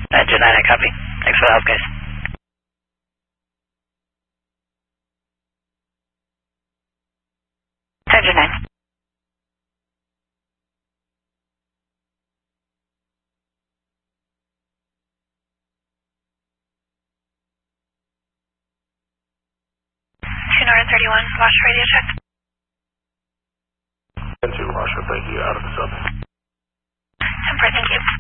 Genina, copy. Thanks for the help, guys. Engine 9. Northern 31, watch radio check. 10-2, Russia, thank you, out of the sub. 10-4, thank you.